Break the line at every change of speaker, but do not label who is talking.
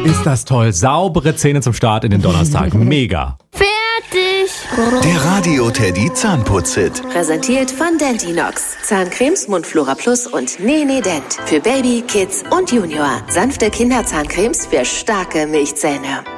Ist das toll. Saubere Zähne zum Start in den Donnerstag. Mega.
Fertig.
Der Radio Teddy Zahnputz-Hit.
Präsentiert von Dentinox. Zahncremes, Mundflora Plus und Nene Dent. Für Baby, Kids und Junior. Sanfte Kinderzahncremes für starke Milchzähne.